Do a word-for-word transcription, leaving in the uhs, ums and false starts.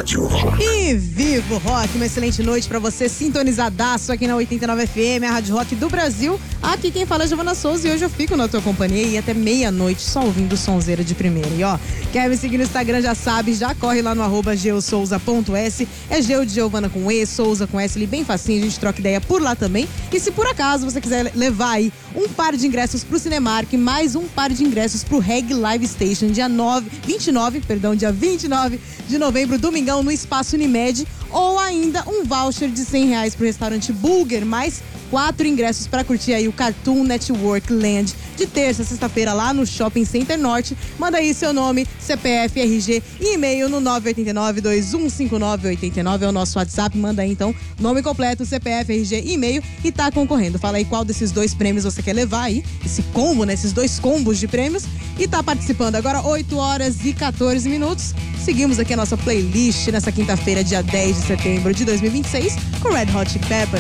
Rádio Rock. E viva o rock, uma excelente noite pra você, sintonizadaço aqui na oitenta e nove F M, a Rádio Rock do Brasil. Aqui quem fala é Giovana Souza e hoje eu fico na tua companhia e até meia-noite só ouvindo sonzeira de primeira. E ó, quer me seguir no Instagram, já sabe, já corre lá no arroba geosouza ponto s. É Geo de Giovana com E, Souza com S, bem facinho, a gente troca ideia por lá também. E se por acaso você quiser levar aí um par de ingressos pro Cinemark, mais um par de ingressos pro Reg Live Station, dia nove, vinte e nove, perdão, dia vinte e nove de novembro, domingão, no Espaço Unimed, ou ainda um voucher de cem reais pro restaurante Bulger, mais quatro ingressos para curtir aí o Cartoon Network Land de terça a sexta-feira lá no Shopping Center Norte. Manda aí seu nome, C P F, R G e e-mail no nove oito nove, dois um cinco nove, oito nove, é o nosso WhatsApp. Manda aí então nome completo, C P F, R G e e-mail e tá concorrendo. Fala aí qual desses dois prêmios você quer levar aí, esse combo, né, esses dois combos de prêmios, e tá participando. Agora oito horas e quatorze minutos. Seguimos aqui a nossa playlist nessa quinta-feira, dia dez de setembro de dois mil e vinte e seis, com Red Hot Chili Peppers.